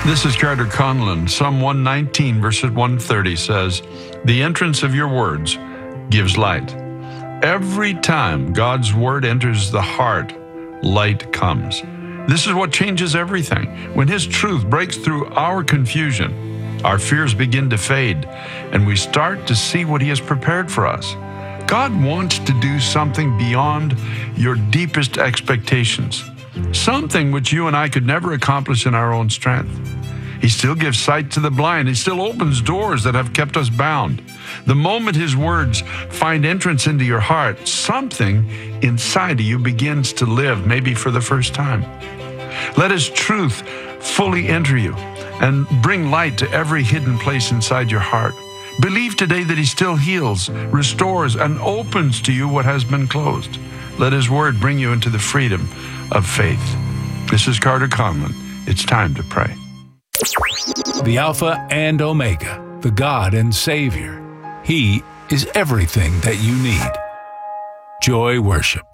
This is Carter Conlon. Psalm 119, verses 130 says, "The entrance of your words gives light." Every time God's word enters the heart, light comes. This is what changes everything. When His truth breaks through our confusion, our fears begin to fade, and we start to see what He has prepared for us. God wants to do something beyond your deepest expectations, something which you and I could never accomplish in our own strength. He still gives sight to the blind. He still opens doors that have kept us bound. The moment His words find entrance into your heart, something inside of you begins to live, maybe for the first time. Let His truth fully enter you and bring light to every hidden place inside your heart. Believe today that He still heals, restores, and opens to you what has been closed. Let His word bring you into the freedom of faith. This is Carter Conlon. It's time to pray. The Alpha and Omega, the God and Savior. He is everything that you need. Joy Worship.